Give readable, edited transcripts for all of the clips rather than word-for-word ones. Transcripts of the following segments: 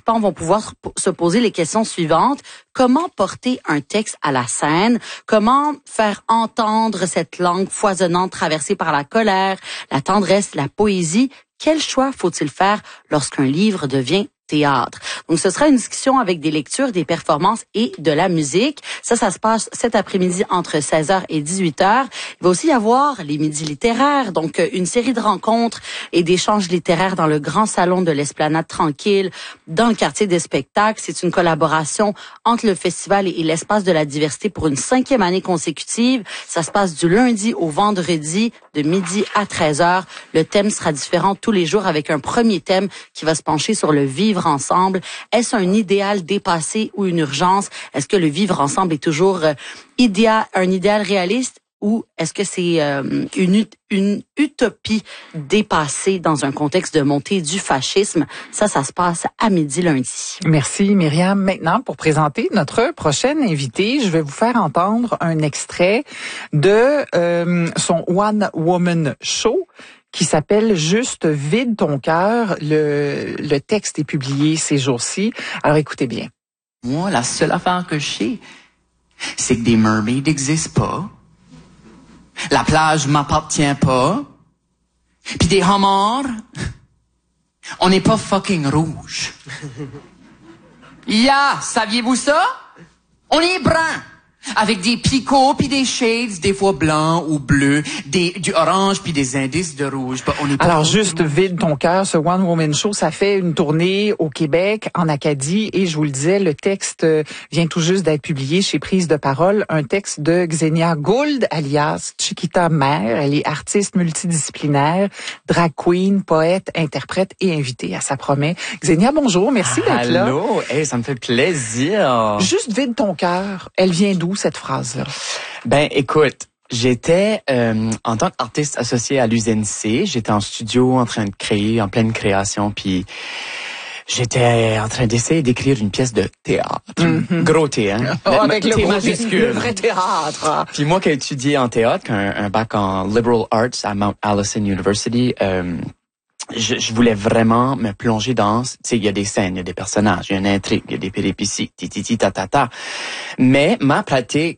participants vont pouvoir se poser les questions suivantes. Comment porter un texte à la scène? Comment faire entendre cette langue foisonnante traversée par la colère, la tendresse, la poésie? Quel choix faut-il faire lorsqu'un livre devient théâtre? Donc, ce sera une discussion avec des lectures, des performances et de la musique. Ça se passe cet après-midi entre 16h et 18h. Il va aussi y avoir les midis littéraires, donc une série de rencontres et d'échanges littéraires dans le grand salon de l'Esplanade Tranquille, dans le quartier des spectacles. C'est une collaboration entre le festival et l'espace de la diversité pour une 5e année consécutive. Ça se passe du lundi au vendredi, de midi à 13h. Le thème sera différent tous les jours avec un premier thème qui va se pencher sur le vivre ensemble. Est-ce un idéal dépassé ou une urgence? Est-ce que le vivre ensemble est toujours un idéal réaliste ou est-ce que c'est une utopie dépassée dans un contexte de montée du fascisme? Ça se passe à midi lundi. Merci Myriam. Maintenant, pour présenter notre prochaine invitée, je vais vous faire entendre un extrait de son One Woman Show qui s'appelle Juste vide ton cœur. Le texte est publié ces jours-ci. Alors écoutez bien. Moi, la seule affaire que je sais, c'est que des mermaids n'existent pas. La plage m'appartient pas. Puis des homards, on n'est pas fucking rouge. Saviez-vous ça? On est brun. Avec des picots puis des shades, des fois blancs ou bleus, du orange puis des indices de rouge. Alors, Juste vide ton cœur, ce One Woman Show, ça fait une tournée au Québec, en Acadie, et je vous le disais, le texte vient tout juste d'être publié chez Prise de Parole, un texte de Xenia Gould, alias Chiquita Mère. Elle est artiste multidisciplinaire, drag queen, poète, interprète et invitée à Ça promet. Xenia, bonjour, merci d'être là. Allô, ça me fait plaisir. Juste vide ton cœur, elle vient d'où cette phrase-là? Ben, écoute, j'étais en tant qu'artiste associé à l'UNC, j'étais en studio en train de créer, en pleine création, puis j'étais en train d'essayer d'écrire une pièce de théâtre. Mm-hmm. Gros T, hein? Avec le majuscule. Le vrai théâtre. Puis moi qui ai étudié en théâtre, un bac en Liberal Arts à Mount Allison University, je voulais vraiment me plonger dans, tu sais, il y a des scènes, il y a des personnages, il y a une intrigue, il y a des péripéties, ta. Mais ma pratique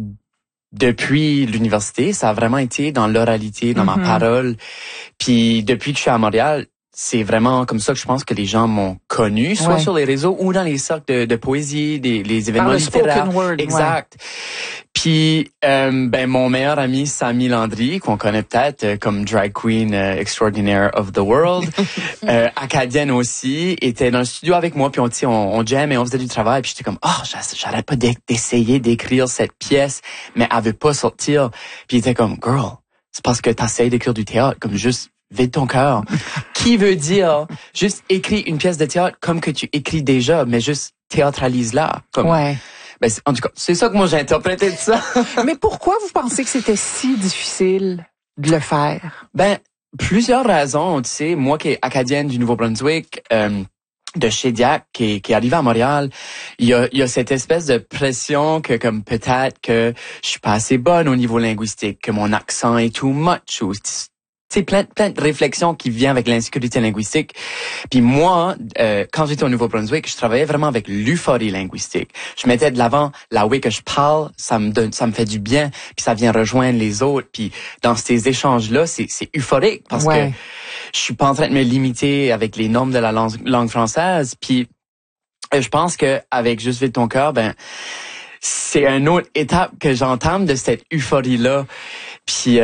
depuis l'université, ça a vraiment été dans l'oralité, dans ma parole. Puis depuis que je suis à Montréal, c'est vraiment comme ça que je pense que les gens m'ont connu, soit sur les réseaux ou dans les cercles de poésie, les événements littéraires. Word, exact. Puis mon meilleur ami Samy Landry, qu'on connaît peut-être comme drag queen extraordinaire of the world, acadienne aussi, était dans le studio avec moi, puis on jam et on faisait du travail, puis j'étais comme j'arrête pas d'essayer d'écrire cette pièce, mais elle veut pas sortir. Puis il était comme girl, c'est parce que t'essayes d'écrire du théâtre, comme juste vide ton cœur. Qui veut dire juste écris une pièce de théâtre comme que tu écris déjà, mais juste théâtralise-la. Comme, ben, en tout cas, c'est ça que moi j'ai interprété de ça. Mais pourquoi vous pensez que c'était si difficile de le faire? Ben, plusieurs raisons. Tu sais, moi qui est acadienne du Nouveau-Brunswick, de Shediac qui est arrivé à Montréal, il y a cette espèce de pression que comme peut-être que je suis pas assez bonne au niveau linguistique, que mon accent est too much, ou c'est plein de réflexions qui viennent avec l'insécurité linguistique. Puis moi, quand j'étais au Nouveau-Brunswick, je travaillais vraiment avec l'euphorie linguistique. Je mettais de l'avant la way que je parle, ça me fait du bien, puis ça vient rejoindre les autres. Puis dans ces échanges-là, c'est euphorique parce que je suis pas en train de me limiter avec les normes de la langue française. Puis je pense que avec Juste vide ton cœur, ben c'est une autre étape que j'entame de cette euphorie-là. Puis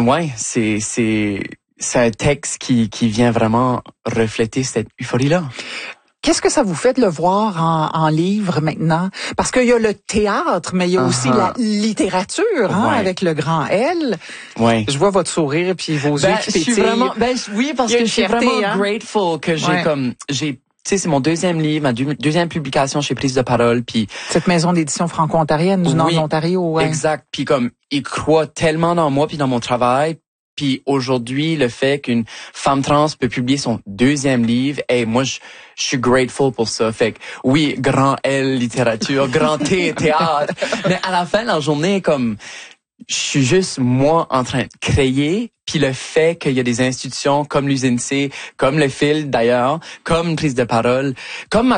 c'est un texte qui vient vraiment refléter cette euphorie-là. Qu'est-ce que ça vous fait de le voir en livre maintenant? Parce qu'il y a le théâtre, mais il y a aussi la littérature, avec le grand L. Ouais. Je vois votre sourire puis vos yeux qui pétillent. Je suis vraiment, oui, parce que je suis vraiment grateful que j'ai tu sais, c'est mon deuxième livre, ma deuxième publication chez Prise de Parole, puis cette maison d'édition franco-ontarienne du Nord de l'Ontario, exact. Puis comme ils croient tellement dans moi puis dans mon travail, puis aujourd'hui le fait qu'une femme trans peut publier son deuxième livre, moi je suis grateful pour ça. Fait que oui, grand L littérature, grand T théâtre, mais à la fin de la journée comme je suis juste moi en train de créer, puis le fait qu'il y a des institutions comme l'UNC, comme le Fil d'ailleurs, comme Prise de Parole, comme ma